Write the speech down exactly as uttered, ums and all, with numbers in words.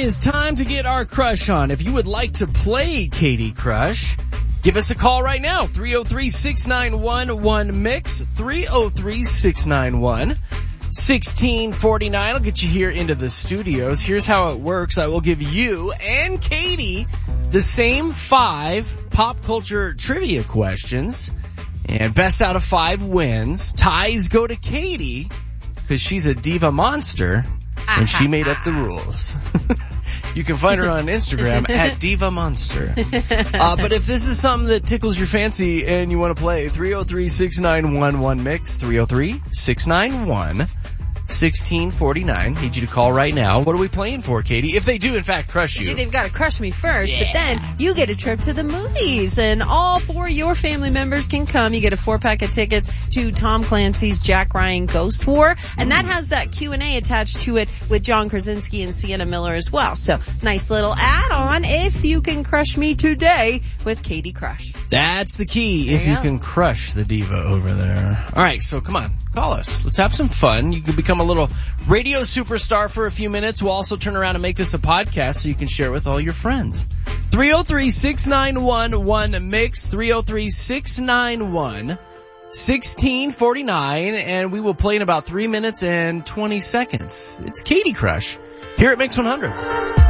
is time to get our crush on. If you would like to play Katie Crush, give us a call right now. three oh three, six nine one, one mix. three oh three, six nine one, one six four nine. I'll get you here into the studios. Here's how it works. I will give you and Katie the same five pop culture trivia questions. And best out of five wins. Ties go to Katie because she's a diva monster and she made up the rules. You can find her on Instagram at Diva Monster. Uh, but if this is something that tickles your fancy and you want to play, three oh three, six nine one, one mix, three oh three, six nine one, one six four nine. Need you to call right now. What are we playing for, Katie? If they do, in fact, crush you. They've got to crush me first, Yeah. but then you get a trip to the movies, and all four of your family members can come. You get a four-pack of tickets to Tom Clancy's Jack Ryan Ghost War, and that has that Q and A attached to it with John Krasinski and Sienna Miller as well. So, nice little add-on if you can crush me today with Katie Crush. That's the key, There if you you go. can crush the diva over there. All right, so come on. Call us. Let's have some fun. You can become a little radio superstar for a few minutes. We'll also turn around and make this a podcast so you can share it with all your friends. three oh three, six nine one, one mix, three oh three, six nine one, one six four nine, and we will play in about three minutes and twenty seconds. It's Katie Crush here at Mix one hundred.